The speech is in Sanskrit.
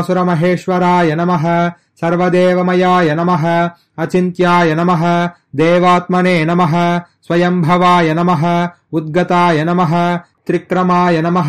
सुरमहेश्वराय नमः सर्वदेवमयाय नमः अचिन्त्याय नमः देवात्मने नमः स्वयंभवाय नमः उद्गताय नमः त्रिक्रमाय नमः